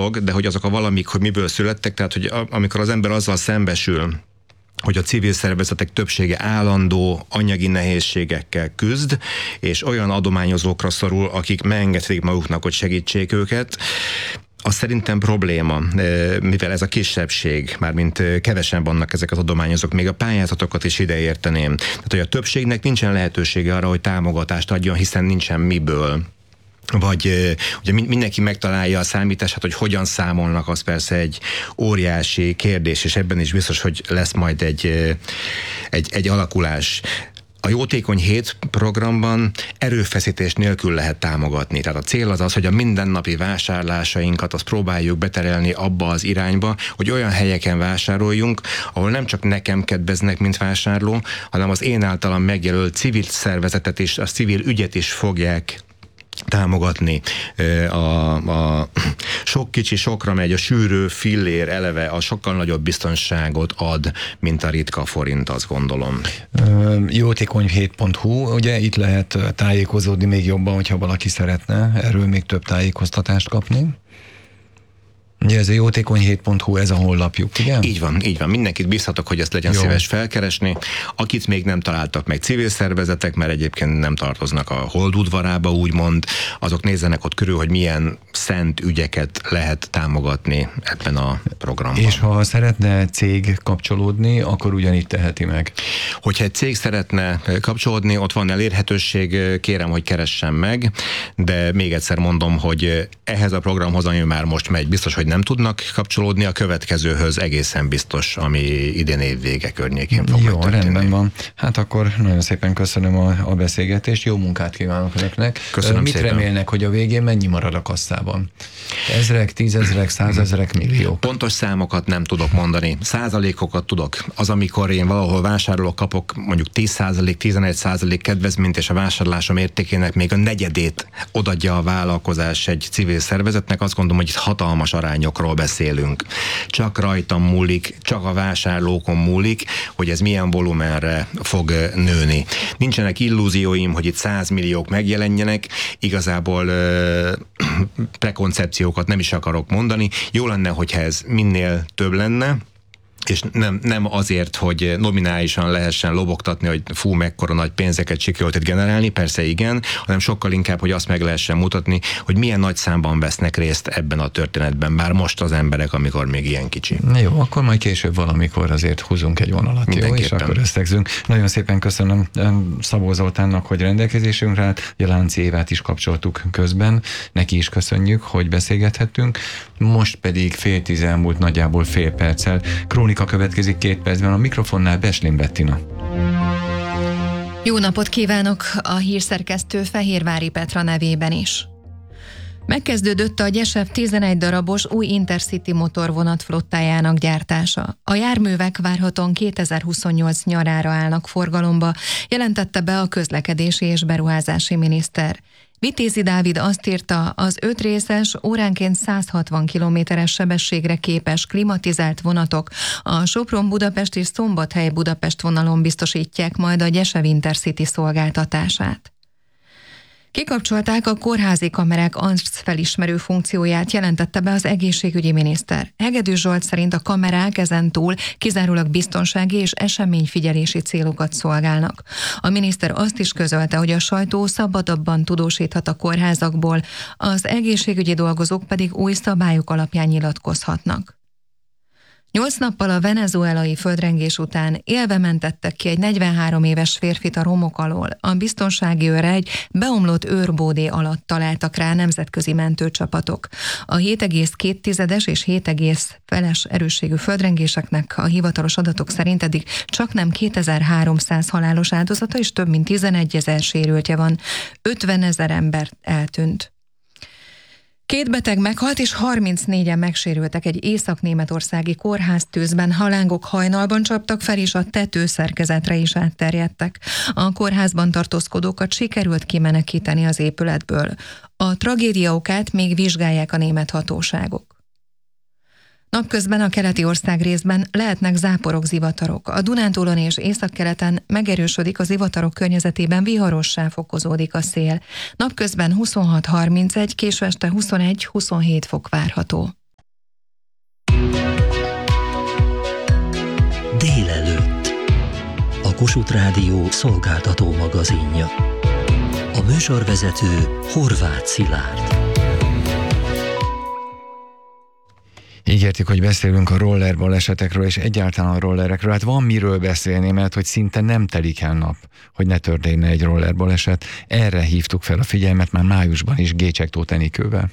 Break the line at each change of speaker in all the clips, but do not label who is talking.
dolog, de hogy azok a valamik, hogy miből születtek, tehát hogy amikor az ember azzal szembesül, hogy a civil szervezetek többsége állandó anyagi nehézségekkel küzd, és olyan adományozókra szorul, akik megengedték maguknak, hogy segítsék őket, az szerintem probléma, mivel ez a kisebbség, mármint kevesen vannak ezek az adományozók, még a pályázatokat is ide érteném. Tehát, hogy a többségnek nincsen lehetősége arra, hogy támogatást adjon, hiszen nincsen miből. Vagy ugye mindenki megtalálja a számítását, hogy hogyan számolnak, az persze egy óriási kérdés, és ebben is biztos, hogy lesz majd egy alakulás. A Jótékony Hét programban erőfeszítés nélkül lehet támogatni. Tehát a cél az, hogy a mindennapi vásárlásainkat azt próbáljuk beterelni abba az irányba, hogy olyan helyeken vásároljunk, ahol nem csak nekem kedveznek, mint vásárló, hanem az én általam megjelölt civil szervezetet és a civil ügyet is fogják támogatni. A sok kicsi sokra megy, a sűrű fillér eleve a sokkal nagyobb biztonságot ad, mint a ritka forint, azt gondolom.
Jótékonyhét.hu, ugye itt lehet tájékozódni még jobban, hogyha valaki szeretne erről még több tájékoztatást kapni. Ugye ez a jótékonyhét.hu, ez a honlapjuk, igen?
Így van. Mindenkit bízhatok, hogy ezt legyen szíves felkeresni. Akit még nem találtak meg civil szervezetek, mert egyébként nem tartoznak a Hold udvarába, úgymond, azok nézzenek ott körül, hogy milyen szent ügyeket lehet támogatni ebben a programban.
És ha szeretne cég kapcsolódni, akkor ugyanígy teheti meg.
Hogyha egy cég szeretne kapcsolódni, ott van elérhetőség, kérem, hogy keressen meg, de még egyszer mondom, hogy ehhez a programhoz, ami már most megy, biztos, hogy nem tudnak kapcsolódni, a következőhöz egészen biztos, ami idén év vége környékén fog
Jó,
történni.
rendben van. Hát akkor nagyon szépen köszönöm a beszélgetést, jó munkát kívánok önöknek.
Köszönöm
Mit
szépen.
remélnek, hogy a végén mennyi marad a kasszában? Ezrek, tízezrek, százezrek, milliók?
Pontos számokat nem tudok mondani, százalékokat tudok. Az, amikor én valahol vásárolok, kapok mondjuk 10%, 11% kedvezményt, és a vásárlásom értékének még a negyedét odadja a vállalkozás egy civil szervezetnek, azt gondolom, hogy itt hatalmas arányokról beszélünk. Csak rajtam múlik, csak a vásárlókon múlik, hogy ez milyen volumenre fog nőni. Nincsenek illúzióim, hogy itt 100 milliók megjelenjenek, igazából prekoncepciókat nem is akarok mondani. Jó lenne, hogyha ez minél több lenne, és nem azért, hogy nominálisan lehessen lobogtatni, hogy fú, mekkora nagy pénzeket sikerült generálni, persze igen, hanem sokkal inkább, hogy azt meg lehessen mutatni, hogy milyen nagy számban vesznek részt ebben a történetben, már most az emberek, amikor még ilyen kicsi.
Jó, akkor majd később valamikor azért húzunk egy vonalat, jó, és akkor összegzünk. Nagyon szépen köszönöm Szabó Zoltánnak, hogy rendelkezésünkre állt, a Lánci Évát is kapcsoltuk közben, neki is köszönjük, hogy beszélgethettünk, most pedig 9:30 elmúlt nagyjából fél perccel. Krónika következik 2 percben, a mikrofonnál Beslin Bettina.
Jó napot kívánok a hírszerkesztő Fehérvári Petra nevében is. Megkezdődött a Gyesev 11 darabos új Intercity motorvonat flottájának gyártása. A járművek várhatóan 2028 nyarára állnak forgalomba, jelentette be a közlekedési és beruházási miniszter. Vitézi Dávid azt írta, az 5 részes, óránként 160 km/s sebességre képes klimatizált vonatok a Sopron-Budapest és Szombathely-Budapest vonalon biztosítják majd a Gyesev Intercity szolgáltatását. Kikapcsolták a kórházi kamerák arcfelismerő funkcióját, jelentette be az egészségügyi miniszter. Hegedű Zsolt szerint a kamerák ezentúl kizárólag biztonsági és eseményfigyelési célokat szolgálnak. A miniszter azt is közölte, hogy a sajtó szabadabban tudósíthat a kórházakból, az egészségügyi dolgozók pedig új szabályok alapján nyilatkozhatnak. 8 nappal a venezuelai földrengés után élve mentettek ki egy 43 éves férfit a romok alól. A biztonsági őre egy beomlott őrbódé alatt találtak rá nemzetközi mentőcsapatok. A 7,2 és 7,1 erősségű földrengéseknek a hivatalos adatok szerint eddig csaknem 2300 halálos áldozata és több mint 11 000 sérültje van. 50 000 ember eltűnt. 2 beteg meghalt és 34-en megsérültek egy észak-németországi kórháztűzben. A lángok hajnalban csaptak fel, és a tetőszerkezetre is átterjedtek. A kórházban tartózkodókat sikerült kimenekíteni az épületből. A tragédia okát még vizsgálják a német hatóságok. Napközben a keleti ország részben lehetnek záporok, zivatarok. A Dunántúlon és északkeleten megerősödik, a zivatarok környezetében viharossá fokozódik a szél. Napközben 26-31, késő este 21-27 fok várható.
Kossuth Rádió szolgáltató magazinja. A műsorvezető Horváth Szilárd.
Ígértük, hogy beszélünk a roller balesetekről és egyáltalán a rollerekről. Hát van miről beszélni, mert hogy szinte nem telik el nap, hogy ne történne egy roller baleset. Erre hívtuk fel a figyelmet már májusban is Gécsek Tóth Enikővel.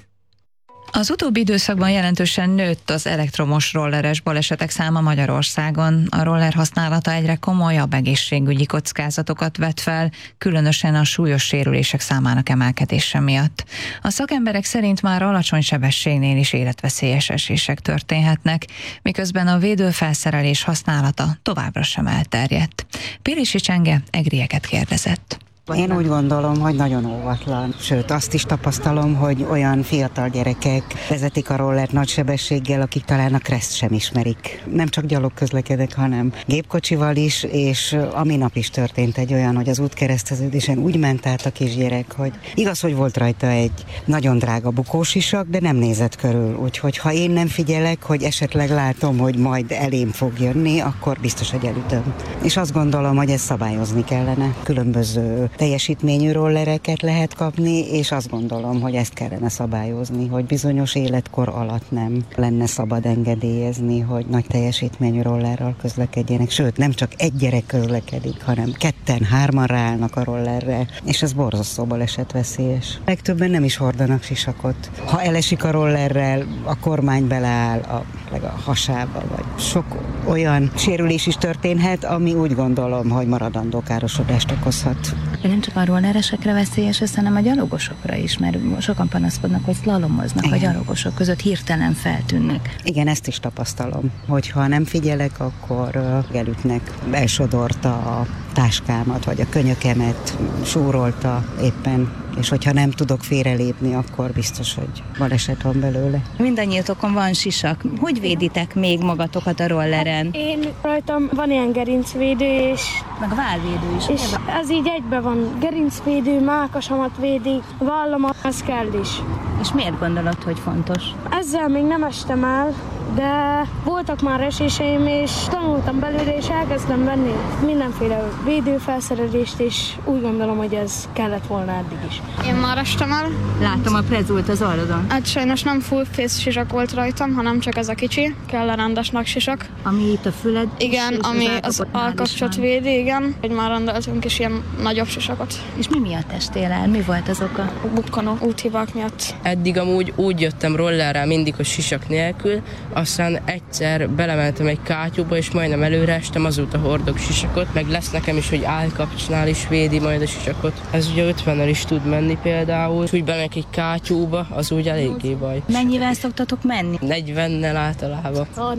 Az utóbbi időszakban jelentősen nőtt az elektromos rolleres balesetek száma Magyarországon. A roller használata egyre komolyabb egészségügyi kockázatokat vet fel, különösen a súlyos sérülések számának emelkedése miatt. A szakemberek szerint már alacsony sebességnél is életveszélyes esések történhetnek, miközben a védőfelszerelés használata továbbra sem elterjedt. Pilisi Csenge egrieket kérdezett.
Én úgy gondolom, hogy nagyon óvatlan. Sőt, azt is tapasztalom, hogy olyan fiatal gyerekek vezetik a rollert nagy sebességgel, akik talán a kreszt sem ismerik. Nem csak gyalog közlekedek, hanem gépkocsival is, és a minap is történt egy olyan, hogy az útkereszteződésen úgy ment át a kisgyerek, hogy igaz, hogy volt rajta egy nagyon drága bukósisak, de nem nézett körül. Úgyhogy ha én nem figyelek, hogy esetleg látom, hogy majd elém fog jönni, akkor biztos, hogy elütöm. És azt gondolom, hogy ezt szabályozni kellene. Különböző teljesítményű rollereket lehet kapni, és azt gondolom, hogy ezt kellene szabályozni, hogy bizonyos életkor alatt nem lenne szabad engedélyezni, hogy nagy teljesítményű rollerral közlekedjenek. Sőt, nem csak egy gyerek közlekedik, hanem ketten, hárman ráállnak a rollerre, és ez borzasztó balesetveszélyes. Legtöbben nem is hordanak sisakot. Ha elesik a rollerrel, a kormány beleáll a hasába, vagy sok olyan sérülés is történhet, ami úgy gondolom, hogy maradandó károsodást okozhat.
De nem csak a rolleresekre veszélyes ez, hanem a gyalogosokra is, mert sokan panaszkodnak, hogy szlalomoznak. Igen. A gyalogosok között hirtelen feltűnnek.
Igen, ezt is tapasztalom, hogyha nem figyelek, akkor elütnek, elsodorta a táskámat, vagy a könyökemet, súrolta éppen, és hogyha nem tudok félrelépni, akkor biztos, hogy baleset van belőle.
Mindannyiatokon van sisak. Hogy véditek még magatokat a rolleren?
Én rajtam van ilyen gerincvédő, és
meg a vállvédő is.
És ez így egyben van. Gerincvédő, mákasamat védik, vállamat, ez kell is.
És miért gondolod, hogy fontos?
Ezzel még nem estem el, de voltak már eséseim, és tanultam belőle, és elkezdtem venni mindenféle védőfelszerelést, és úgy gondolom, hogy ez kellett volna eddig is.
Én már estem el.
Látom a prezult az orrodon.
Hát sajnos nem full face sisak volt rajtam, hanem csak ez a kicsi, kell a rendes nagy sisak.
Ami itt a füled.
Igen, ami az alkapcsot védi, igen. Hogy már rendeltünk is ilyen nagyobb sisakot.
És mi miatt estél el? Mi volt az oka?
Bukkanó úthibák miatt.
Eddig amúgy úgy jöttem rollerrel mindig, hogy sisak nélkül, aztán egyszer belementem egy kátyúba, és majdnem előre estem, azóta hordok sisakot, meg lesz nekem is, hogy állkapcsnál is védi majd a sisakot. Ez ugye 50-nel is tud menni például, úgy bemegyek egy kátyúba, az úgy eléggé baj.
Mennyivel szoktatok menni?
40-nel általában.
30-40.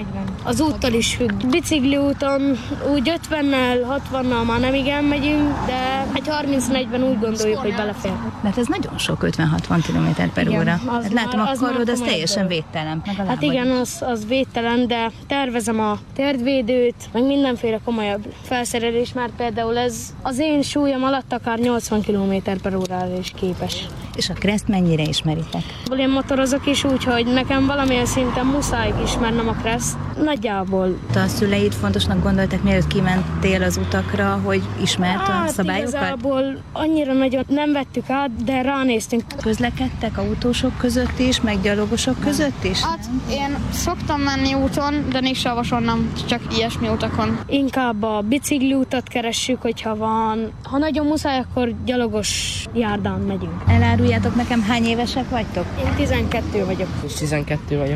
Az úttal is függ. Bicikliúton úgy 50-nel, 60-nal már nem igen megyünk, de egy 30-40 úgy gondoljuk, hogy belefér.
Mert ez nagyon sok 50-60 km/óra. Hát látom, a karod az teljesen védtelen.
Hát igen, az védtelen, de tervezem a térdvédőt, meg mindenféle komolyabb felszerelés, mert például ez az én súlyom alatt akár 80 km/órára is képes.
És a kreszt mennyire ismeritek?
Én motorozok is úgy, hogy nekem valamilyen szinten muszáj ismernem a kreszt. Nagyjából.
A szüleid fontosnak gondoltak, mielőtt kimentél az utakra, hogy ismert a szabályokat?
Igazából annyira nagyon nem vettük át, de ránéztünk.
Közlekedtek autósok között is, meg gyalogosok között is?
Hát én szoktam menni úton, de Népsavason nem, csak ilyesmi utakon.
Inkább a bicikliutat keressük, hogyha van. Ha nagyon muszáj, akkor gyalogos járdán megyünk.
Eláruljátok nekem, hány évesek vagytok?
Én 12 vagyok.
És 12 vagyok.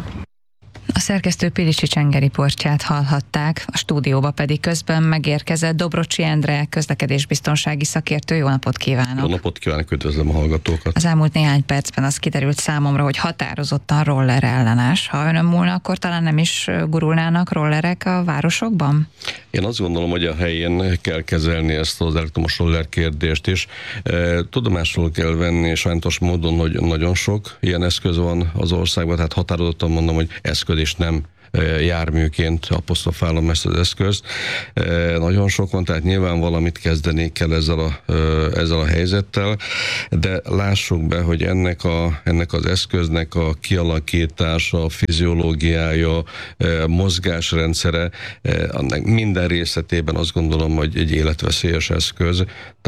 A szerkesztő Pilisi Csenge riportját hallhatták, a stúdióba pedig közben megérkezett Dobrocsi Endre, közlekedésbiztonsági szakértő. Jó napot kívánok!
Jó napot kívánok, üdvözlöm a hallgatókat!
Az elmúlt néhány percben az kiderült számomra, hogy határozottan roller ellenes. Ha önön múlna, akkor talán nem is gurulnának rollerek a városokban?
Én azt gondolom, hogy a helyén kell kezelni ezt az elektromos roller kérdést is. Tudomásul kell venni sajnos módon, hogy nagyon sok ilyen eszköz van az országban, tehát határozottan mondom, hogy eszköz és nem járműként apostrofálom ezt az eszközt. Nagyon sok van, tehát nyilván valamit kezdeni kell ezzel a helyzettel, de lássuk be, hogy ennek az eszköznek a kialakítása, a fiziológiája, mozgásrendszere, annak minden részletében azt gondolom, hogy egy életveszélyes eszköz,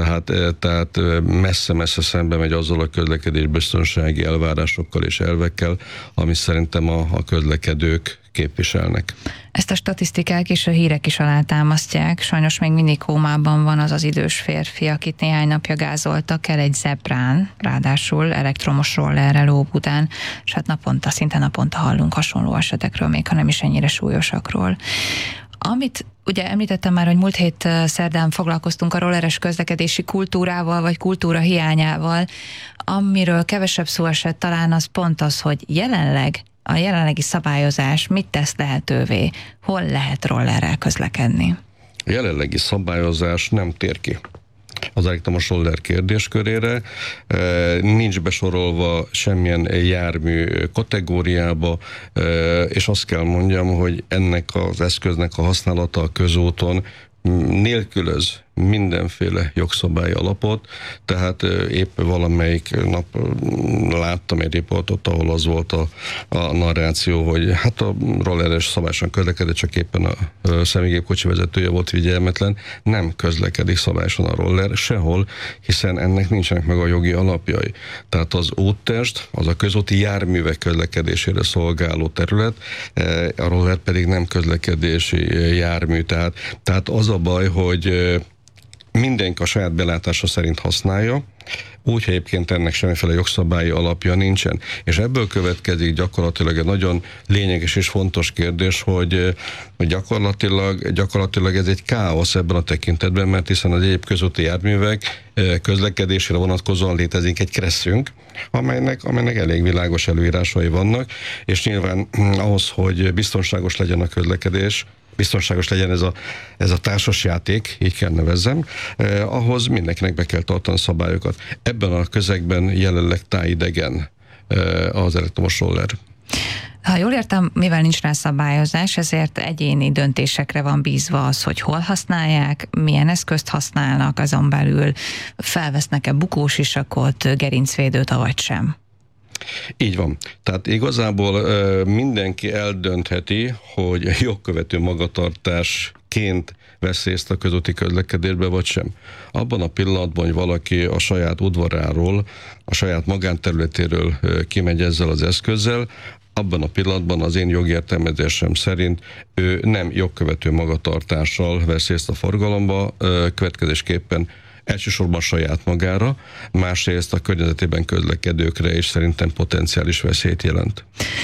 tehát messze-messze szembe megy azzal a közlekedésbiztonsági elvárásokkal és elvekkel, amit szerintem a közlekedők képviselnek.
Ezt a statisztikák és a hírek is alátámasztják. Sajnos még mindig kómában van az idős férfi, akit néhány napja gázoltak el egy zebrán, ráadásul elektromos rollerrel Óbudán, és hát szinte naponta hallunk hasonló esetekről, még ha nem is ennyire súlyosakról. Amit ugye említettem már, hogy múlt hét szerdán foglalkoztunk a rolleres közlekedési kultúrával, vagy kultúra hiányával, amiről kevesebb szó esett talán az pont az, hogy a jelenlegi szabályozás mit tesz lehetővé? Hol lehet rollerrel közlekedni?
A jelenlegi szabályozás nem tér ki az elektromos roller kérdéskörére, nincs besorolva semmilyen jármű kategóriába, és azt kell mondjam, hogy ennek az eszköznek a használata a közúton nélkülöz mindenféle jogszabály alapot, tehát épp valamelyik nap láttam egy riportot, ahol az volt a narráció, hogy hát a rolleres szabályosan közlekedett, csak éppen a személygépkocsi vezetője volt figyelmetlen, nem közlekedik szabályosan a roller sehol, hiszen ennek nincsenek meg a jogi alapjai. Tehát az úttest, az a közúti járművek közlekedésére szolgáló terület, a roller pedig nem közlekedési jármű, tehát az a baj, hogy mindenki a saját belátása szerint használja, úgy egyébként ennek semmiféle jogszabályi alapja nincsen. És ebből következik gyakorlatilag egy nagyon lényeges és fontos kérdés, hogy gyakorlatilag ez egy káosz ebben a tekintetben, mert hiszen az egyéb közúti járművek közlekedésére vonatkozóan létezik egy kresszünk, amelynek elég világos előírásai vannak, és nyilván ahhoz, hogy biztonságos legyen a közlekedés, biztonságos legyen ez a társasjáték, így kell nevezzem, ahhoz mindenkinek be kell tartani szabályokat. Ebben a közegben jelenleg tájidegen az elektromos roller.
Ha jól értem, mivel nincs rá szabályozás, ezért egyéni döntésekre van bízva az, hogy hol használják, milyen eszközt használnak, azon belül felvesznek-e bukósisakot, gerincvédőt, avagy sem.
Így van. Tehát igazából mindenki eldöntheti, hogy jogkövető magatartásként vesz részt a közúti közlekedésbe, vagy sem. Abban a pillanatban, hogy valaki a saját udvaráról, a saját magánterületéről kimegy ezzel az eszközzel, abban a pillanatban az én jogértelmezésem szerint ő nem jogkövető magatartással vesz részt a forgalomba, következésképpen elsősorban saját magára, másrészt a környezetében közlekedőkre is szerintem potenciális veszélyt jelent.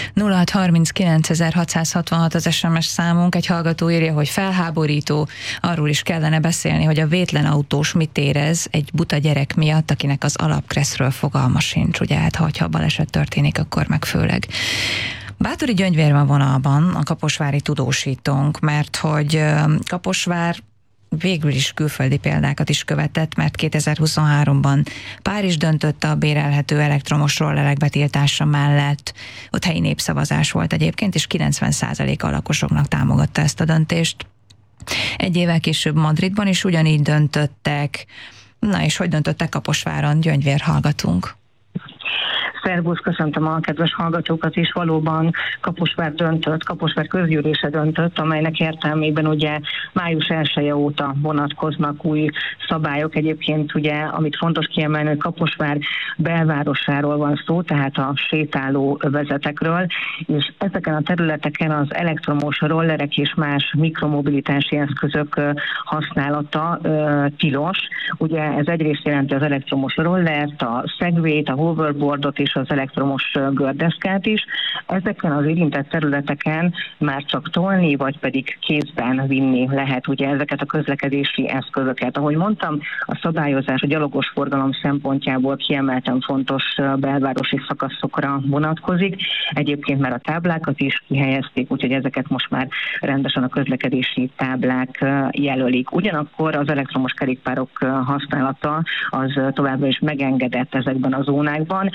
0639 az SMS számunk, egy hallgató írja, hogy felháborító, arról is kellene beszélni, hogy a vétlen autós mit érez egy buta gyerek miatt, akinek az alapkresszről fogalma sincs, ugye, hát ha baleset történik, akkor meg főleg. Báthori Gyöngyvér van vonalban, a kaposvári tudósítónk, mert hogy Kaposvár végül is külföldi példákat is követett, mert 2023-ban Párizs döntött a bérelhető elektromos rollerek betiltása mellett. Ott helyi népszavazás volt egyébként, és 90%-a a lakosoknak támogatta ezt a döntést. Egy évvel később Madridban is ugyanígy döntöttek. Na és hogy döntöttek Kaposváron? Gyöngyvér, hallgatunk.
Szervusz, köszöntöm a kedves hallgatókat is. Valóban Kaposvár közgyűlése döntött, amelynek értelmében ugye május 1-e óta vonatkoznak új szabályok. Egyébként ugye, amit fontos kiemelni, hogy Kaposvár belvárosáról van szó, tehát a sétáló övezetekről, és ezeken a területeken az elektromos rollerek és más mikromobilitási eszközök használata tilos. Ugye ez egyrészt jelenti az elektromos rollert, a segwayt, a hoverboardot és az elektromos gördeszkát is. Ezeken az érintett területeken már csak tolni, vagy pedig kézben vinni lehet ugye ezeket a közlekedési eszközöket. Ahogy mondtam, a szabályozás a gyalogos forgalom szempontjából kiemelten fontos belvárosi szakaszokra vonatkozik. Egyébként már a táblákat is kihelyezték, úgyhogy ezeket most már rendesen a közlekedési táblák jelölik. Ugyanakkor az elektromos kerékpárok használata az továbbra is megengedett ezekben a zónákban, ahogy a gyalogos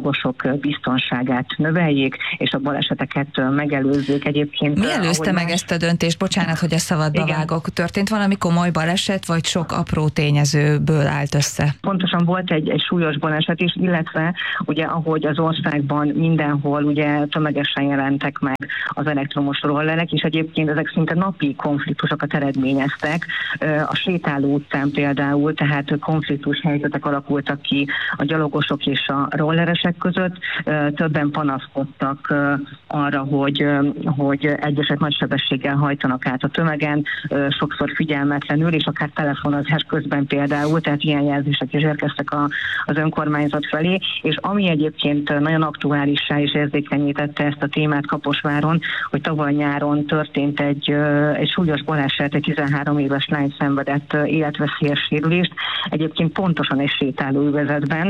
gyalogosok biztonságát növeljék, és a baleseteket megelőzzék. Egyébként
mi előzte meg ezt a döntést? Bocsánat, hogy a szabadba vágok. Történt valami komoly baleset, vagy sok apró tényezőből állt össze?
Pontosan volt egy súlyos baleset is, illetve ugye ahogy az országban mindenhol ugye tömegesen jelentek meg az elektromos rollerek, és egyébként ezek szinte napi konfliktusokat eredményeztek. A sétáló utcán például, tehát konfliktus helyzetek alakultak ki a gyalogosok és a rolleresek között. Többen panaszkodtak arra, hogy egyesek nagy sebességgel hajtanak át a tömegen, sokszor figyelmetlenül, és akár telefonozás közben például, tehát ilyen jelzések is érkeztek az önkormányzat felé, és ami egyébként nagyon aktuálissá és érzékenyítette ezt a témát Kaposváron, hogy tavaly nyáron történt egy súlyos baleset, egy 13 éves lány szenvedett életveszélyes sérülést, egyébként pontosan egy sétálóövezetben,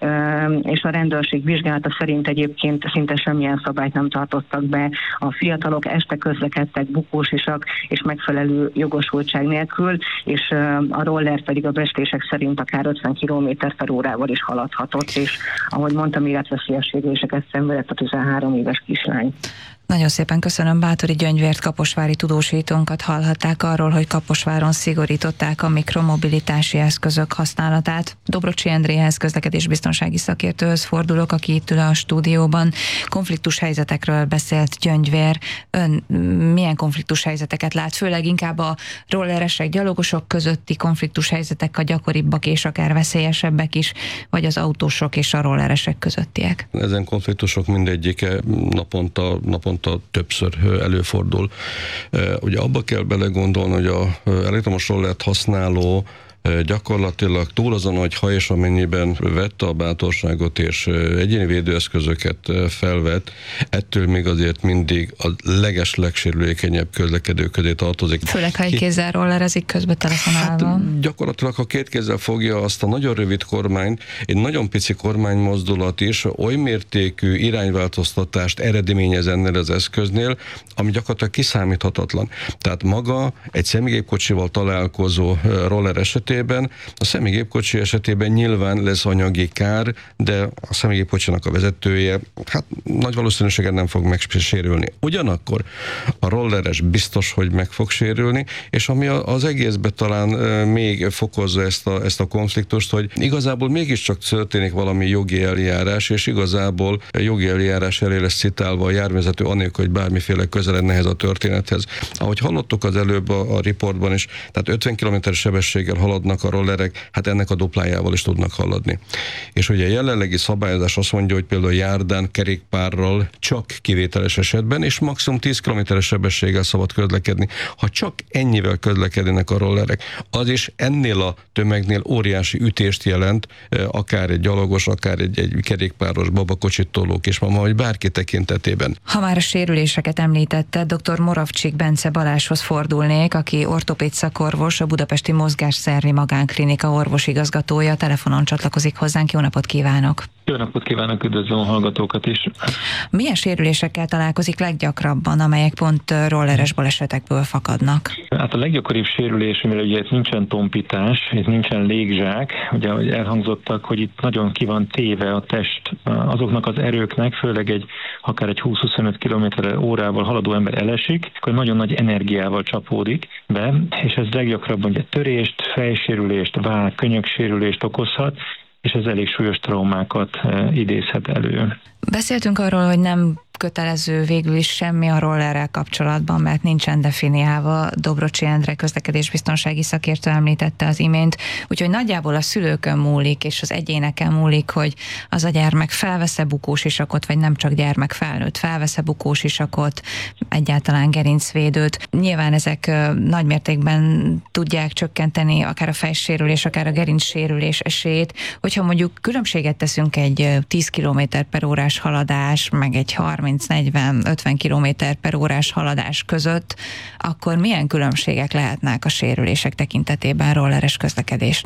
és a rendőrség vizsgálata szerint egyébként szinte semmilyen szabályt nem tartottak be. A fiatalok este közlekedtek bukósisak és megfelelő jogosultság nélkül, és a roller pedig a becslések szerint akár 50 km/h is haladhatott, és ahogy mondtam, életveszélyes sérüléseket szenvedett a 13 éves kislány.
Nagyon szépen köszönöm. Báthori Gyöngyvért, kaposvári tudósítónkat hallhatták arról, hogy Kaposváron szigorították a mikromobilitási eszközök használatát. Dobrocsi Endréhez, közlekedésbiztonsági szakértőhöz fordulok, aki itt ül a stúdióban. Konfliktus helyzetekről beszélt Gyöngyvér. Ön milyen konfliktus helyzeteket lát? Főleg inkább a rolleresek, gyalogosok közötti konfliktus helyzetek a gyakoribbak és akár veszélyesebbek is, vagy az autósok és a rolleresek közöttiek?
Ezen konfliktusok mindegyike naponta többször előfordul. Ugye abba kell belegondolni, hogy az elektromos rollert használó gyakorlatilag túl azon, hogy ha és amennyiben vette a bátorságot és egyéni védőeszközöket felvett, ettől még azért mindig a legsérülékenyebb közlekedők közé tartozik.
Főleg, ha egy kézzel rollerezik közben telefonálva.
Hát, gyakorlatilag, ha két kézzel fogja azt a nagyon rövid kormányt, egy nagyon pici kormánymozdulat is oly mértékű irányváltoztatást eredményez ennél az eszköznél, ami gyakorlatilag kiszámíthatatlan. Tehát maga egy személygépkocsival találkozó roller esetében, a személygépkocsi esetében nyilván lesz anyagi kár, de a személygépkocsinak a vezetője hát nagy valószínűséggel nem fog megsérülni. Ugyanakkor a rolleres biztos, hogy meg fog sérülni, és ami az egészben talán még fokozza ezt a konfliktust, hogy igazából mégiscsak történik valami jogi eljárás, és igazából jogi eljárás elé lesz citálva a járművezető anélkül, hogy bármiféle köze lenne ehhez a történethez. Ahogy hallottuk az előbb a riportban is, tehát 50 km sebességgel haladnak a rollerek, hát ennek a duplájával is tudnak haladni. És ugye a jelenlegi szabályozás azt mondja, hogy például járdán kerékpárral csak kivételes esetben, és maximum 10 km-es sebességgel szabad közlekedni. Ha csak ennyivel közlekednek a rollerek, az is ennél a tömegnél óriási ütést jelent, akár egy gyalogos, akár egy kerékpáros, babakocsit toló kismama, vagy bárki tekintetében.
Ha már a sérüléseket említette, dr. Moravcsik Bence Balázshoz fordulnék, aki ortopéd szakorvos, a Budapesti Mozgásszervi Magánklinika orvosigazgatója, telefonon csatlakozik hozzánk. Jó napot kívánok!
Jó napot kívánok, üdvözlöm a hallgatókat is! Milyen
sérülésekkel találkozik leggyakrabban, amelyek pont rolleres balesetekből fakadnak?
Hát a leggyakoribb sérülés, mivel ugye itt nincsen tompítás, itt nincsen légzsák, ugye ahogy elhangzottak, hogy itt nagyon ki van téve a test azoknak az erőknek, főleg akár egy 20-25 km/h haladó ember elesik, akkor nagyon nagy energiával csapódik be, és ez leggyakrabban ugye törést, fejsérülést, váll, könyöksérülést okozhat, és ez elég súlyos traumákat idézhet elő.
Beszéltünk arról, hogy nem kötelező végül is semmi a rollerrel kapcsolatban, mert nincsen definiálva. Dobrocsi Endre közlekedésbiztonsági szakértő említette az imént, úgyhogy nagyjából a szülőkön múlik, és az egyéneken múlik, hogy az a gyermek felvesz-e bukósisakot, vagy nem csak gyermek, felnőtt felvesz-e bukósisakot, egyáltalán gerincvédőt. Nyilván ezek nagymértékben tudják csökkenteni akár a fejsérülés, akár a gerincsérülés esélyét, hogyha mondjuk különbséget teszünk egy 10 km/h haladás, meg egy 30-40-50 km/h haladás között, akkor milyen különbségek lehetnek a sérülések tekintetében rolleres közlekedésnél?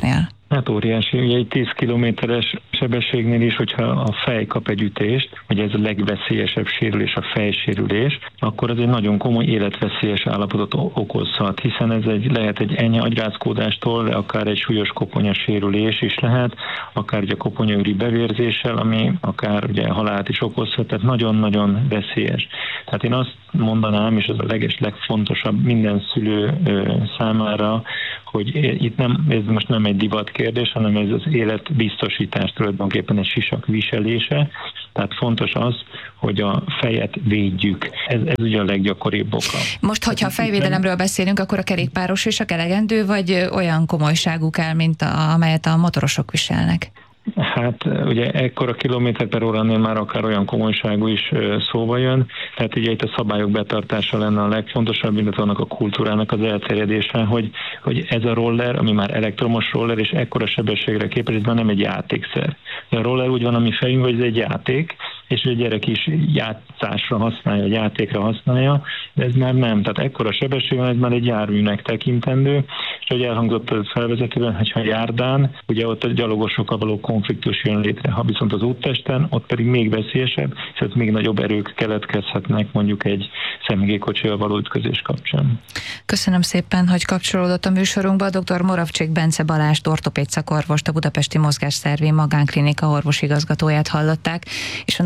Hát óriási, ugye egy 10 kilométeres sebességnél is, hogyha a fej kap egy ütést, ugye ez a legveszélyesebb sérülés, a fejsérülés, akkor az egy nagyon komoly életveszélyes állapotot okozhat, hiszen ez lehet egy enyhe agyrázkódástól, akár egy súlyos koponyasérülés is lehet, akár ugye a koponyaüri bevérzéssel, ami akár ugye halált is okozhat, tehát nagyon-nagyon veszélyes. Tehát én azt mondanám, és ez a legfontosabb minden szülő számára, hogy itt ez most nem egy divat kérdés, hanem ez az életbiztosítás tulajdonképpen egy sisak viselése. Tehát fontos az, hogy a fejet védjük. Ez ugye a leggyakoribb oka.
Most, hogyha a fejvédelemről beszélünk, akkor a kerékpáros sisak elegendő, vagy olyan komolyságú kell, mint amelyet a motorosok viselnek?
Hát ugye ekkora kilométer per óránél már akár olyan komolyságú is szóba jön, tehát ugye itt a szabályok betartása lenne a legfontosabb, illetve annak a kultúrának az elterjedése, hogy ez a roller, ami már elektromos roller, és ekkora sebességre képes, ez már nem egy játékszer. A roller úgy van, ami fejünkben, hogy ez egy játék, és a gyerek is játszásra használja, vagy játékra használja, de ez már nem. Tehát ekkora sebesség van, ez már egy járműnek tekintendő, és hogy elhangzott a felvezetőben, hogyha járdán, ugye ott a gyalogosokkal való konfliktus jön létre. Ha viszont az úttesten, ott pedig még veszélyesebb, és ott még nagyobb erők keletkezhetnek mondjuk egy személygépkocsival való ütközés kapcsán.
Köszönöm szépen, hogy kapcsolódott a műsorunkba. Dr. Moravcsik Bence Balást, ortopéd szakorvost, a Budapesti Mozgásszervi Magánklinika orvosigazgatóját hallották, és a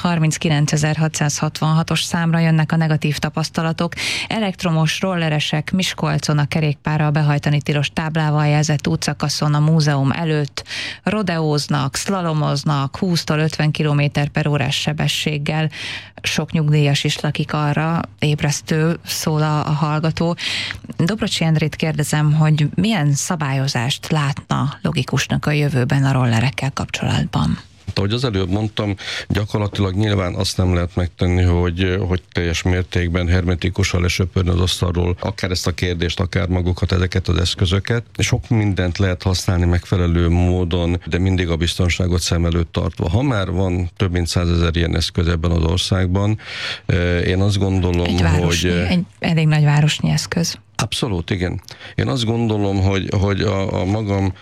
0639.666-os számra jönnek a negatív tapasztalatok. Elektromos rolleresek Miskolcon a kerékpárral behajtani tilos táblával jelzett útszakaszon a múzeum előtt rodeóznak, szlalomoznak 20-tól 50 km/órás sebességgel. Sok nyugdíjas is lakik arra, ébresztő szól a hallgató. Dobrocsi Endrét kérdezem, hogy milyen szabályozást látna logikusnak a jövőben a rollerekkel kapcsolatban?
Ahogy az előbb mondtam, gyakorlatilag nyilván azt nem lehet megtenni, hogy teljes mértékben hermetikusan lesöpörni az asztalról akár ezt a kérdést, akár magukat, ezeket az eszközöket. Sok mindent lehet használni megfelelő módon, de mindig a biztonságot szem előtt tartva. Ha már van több mint 100 000 ilyen eszköz ebben az országban, én azt gondolom, hogy...
Egy elég nagy városnyi eszköz.
Abszolút, igen. Én azt gondolom, hogy a magam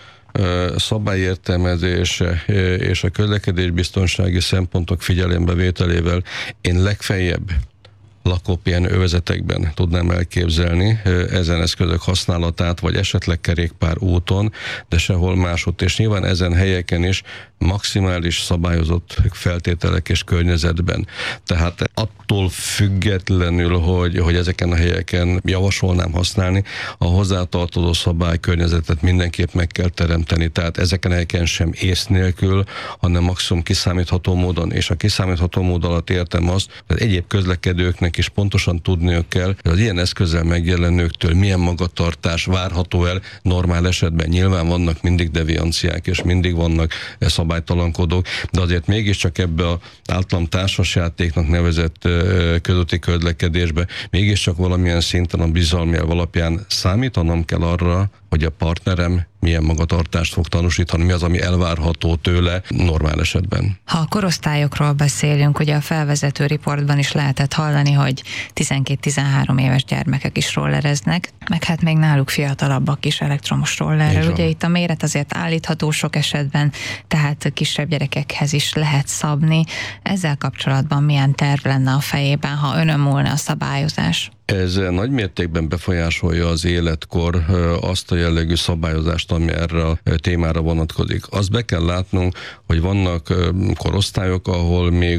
szabályértelmezése és a közlekedésbiztonsági szempontok figyelembevételével én legfeljebb lakópihenő övezetekben tudnám elképzelni ezen eszközök használatát, vagy esetleg kerékpár úton, de sehol máshogy. És nyilván ezen helyeken is maximális szabályozott feltételek és környezetben. Tehát attól függetlenül, hogy ezeken a helyeken javasolnám használni, a hozzátartozó szabálykörnyezetet mindenképp meg kell teremteni. Tehát ezeken a helyeken sem ész nélkül, hanem maximum kiszámítható módon. És a kiszámítható mód alatt értem azt, hogy egyéb közlekedőknek is pontosan tudniuk kell, hogy az ilyen eszközzel megjelenőktől milyen magatartás várható el normál esetben. Nyilván vannak mindig devianciák, és mindig vannak szabálytalankodók, de azért mégiscsak ebbe az általam társasjátéknak nevezett közúti közlekedésbe mégiscsak valamilyen szinten a bizalmi elv alapján számítanom kell arra, hogy a partnerem milyen magatartást fog tanúsítani, mi az, ami elvárható tőle normál esetben.
Ha a korosztályokról beszélünk, ugye a felvezető riportban is lehetett hallani, hogy 12-13 éves gyermekek is rollereznek, meg hát még náluk fiatalabbak is elektromos rollerrel. Ugye itt a méret azért állítható sok esetben, tehát kisebb gyerekekhez is lehet szabni. Ezzel kapcsolatban milyen terv lenne a fejében, ha önön múlna a szabályozás?
Ez nagy mértékben befolyásolja az életkor azt a jellegű szabályozást, ami erre a témára vonatkozik. Azt be kell látnunk, hogy vannak korosztályok, ahol még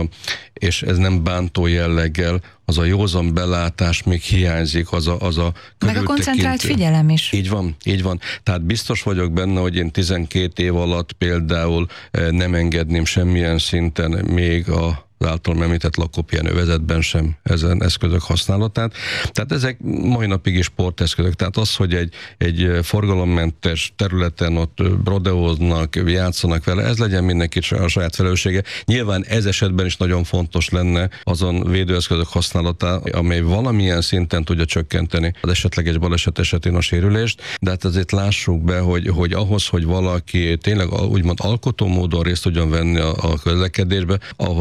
és ez nem bántó jelleggel, az a józan belátás még hiányzik, az a
meg a koncentrált figyelem is.
Így van. Tehát biztos vagyok benne, hogy én 12 év alatt például nem engedném semmilyen szinten még az általam említett lakópihenő övezetben sem ezen eszközök használatát. Tehát ezek mai napig is sporteszközök. Tehát az, hogy egy forgalommentes területen ott rodeóznak, játszanak vele, ez legyen mindenki a saját felelőssége. Nyilván ez esetben is nagyon fontos lenne azon védőeszközök használata, amely valamilyen szinten tudja csökkenteni az esetleges baleset esetén a sérülést, de hát azért lássuk be, hogy ahhoz, hogy valaki tényleg úgymond alkotó módon részt tudjon venni a közlekedésbe, ahhoz kell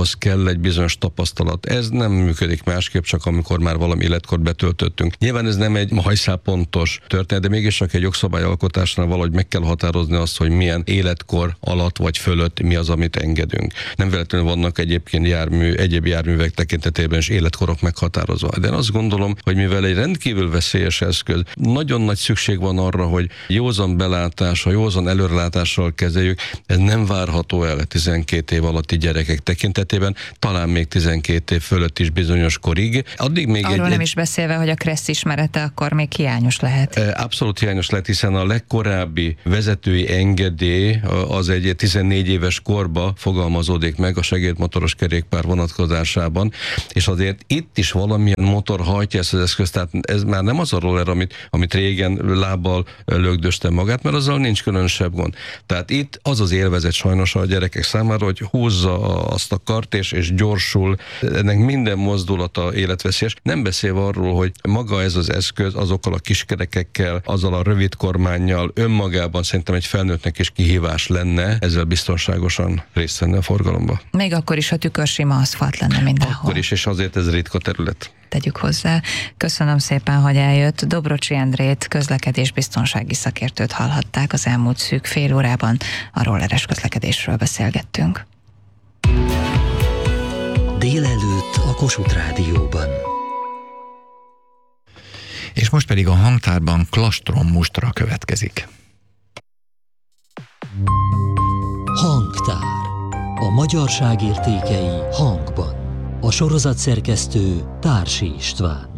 kell egy bizonyos tapasztalat. Ez nem működik másképp, csak amikor már valami életkort betöltöttünk. Nyilván ez nem egy hajszálpontos történet, de mégis csak egy jogszabályalkotásnál valahogy meg kell határozni azt, hogy milyen életkor alatt vagy fölött mi az, amit engedünk. Nem véletlenül vannak egyébként egyéb járművek tekintetében is életkorok meghatározva. De én azt gondolom, hogy mivel egy rendkívül veszélyes eszköz, nagyon nagy szükség van arra, hogy józan belátással, józan előrelátással kezeljük. Ez nem várható el 12 év alatti gyerekek tekintetében, talán még 12 év fölött is bizonyos korig. Addig még
arról nem is beszélve, hogy a KRESZ ismerete akkor még hiányos lehet.
Abszolút hiányos lehet, hiszen a legkorábbi vezetői engedély az egy 14 éves korba fogalmazódik meg a segédmotoros kerékpár vonatkozásában, és azért itt is valamilyen motor hajtja ezt az eszközt, tehát ez már nem az a roller, amit régen lábbal lögdöste magát, mert azzal nincs különösebb gond. Tehát itt az az élvezet sajnos a gyerekek számára, hogy húzza azt a kart és gyorsul, ennek minden mozdulata életveszélyes. Nem beszélve arról, hogy maga ez az eszköz azokkal a kiskerekekkel, azzal a rövid kormánnyal önmagában szerintem egy felnőttnek is kihívás lenne ezzel biztonságosan részt venni a forgalomba.
Még akkor is, ha tükörsima aszfalt lenne mindenhol.
Akkor is, és azért ez ritka terület.
Tegyük hozzá. Köszönöm szépen, hogy eljött. Dobrocsi Endrét, közlekedésbiztonsági szakértőt hallhatták az elmúlt szűk fél órában. A rolleres közlekedésről beszélgettünk.
Délelőtt a Kossuth Rádióban.
És most pedig a hangtárban Klastron Mustra következik.
Hangtár. A magyarság értékei hangban. A sorozat szerkesztő Társi István.